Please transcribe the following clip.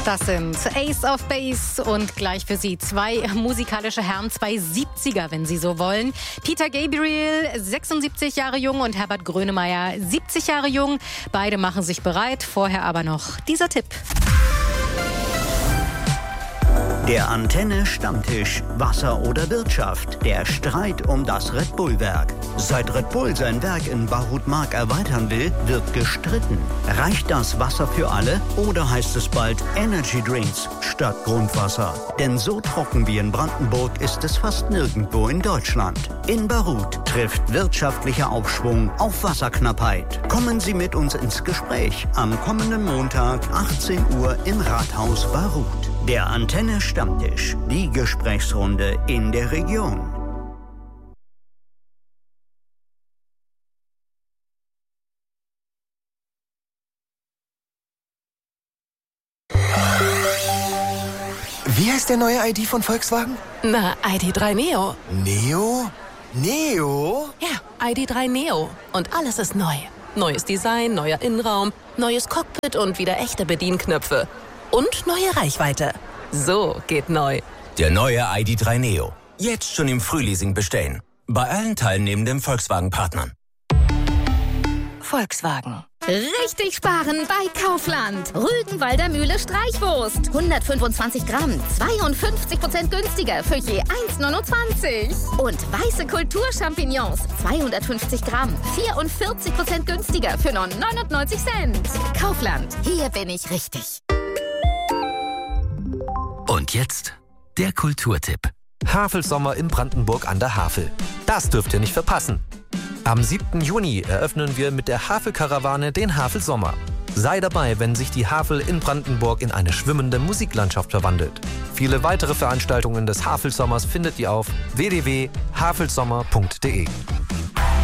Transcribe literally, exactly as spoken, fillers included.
Das sind Ace of Base und gleich für Sie zwei musikalische Herren, zwei siebziger, wenn Sie so wollen. Peter Gabriel, sechsundsiebzig Jahre jung, und Herbert Grönemeyer, siebzig Jahre jung. Beide machen sich bereit. Vorher aber noch dieser Tipp. Der Antenne Stammtisch, Wasser oder Wirtschaft, der Streit um das Red Bull-Werk. Seit Red Bull sein Werk in Bahutmark erweitern will, wird gestritten. Reicht das Wasser für alle oder heißt es bald Energy Drinks statt Grundwasser? Denn so trocken wie in Brandenburg ist es fast nirgendwo in Deutschland. In Bahut trifft wirtschaftlicher Aufschwung auf Wasserknappheit. Kommen Sie mit uns ins Gespräch am kommenden Montag, achtzehn Uhr im Rathaus Bahut. Der Antenne Stammtisch, die Gesprächsrunde in der Region. Wie heißt der neue I D von Volkswagen? Na, I D drei Neo. Neo? Neo? Ja, I D drei Neo. Und alles ist neu. Neues Design, neuer Innenraum, neues Cockpit und wieder echte Bedienknöpfe. Und neue Reichweite. So geht neu. Der neue I D drei Neo. Jetzt schon im Frühleasing bestellen. Bei allen teilnehmenden Volkswagen-Partnern. Volkswagen. Richtig sparen bei Kaufland. Rügenwalder Mühle Streichwurst. hundertfünfundzwanzig Gramm, zweiundfünfzig Prozent günstiger für je eins neunundzwanzig. Und weiße Kulturchampignons, zweihundertfünfzig Gramm, vierundvierzig Prozent günstiger für nur neunundneunzig Cent. Kaufland, hier bin ich richtig. Und jetzt der Kulturtipp. Havelsommer in Brandenburg an der Havel. Das dürft ihr nicht verpassen. Am siebten Juni eröffnen wir mit der Havelkarawane den Havelsommer. Sei dabei, wenn sich die Havel in Brandenburg in eine schwimmende Musiklandschaft verwandelt. Viele weitere Veranstaltungen des Havelsommers findet ihr auf w w w punkt havelsommer punkt d e.